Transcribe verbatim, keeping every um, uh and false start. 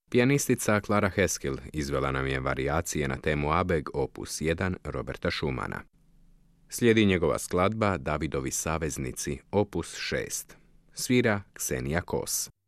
Pijanistica Clara Haskell izvela nam je varijacije na temu Abeg opus jedan Roberta Schumana. Slijedi njegova skladba Davidovi saveznici opus šest. Svira Ksenija Kos.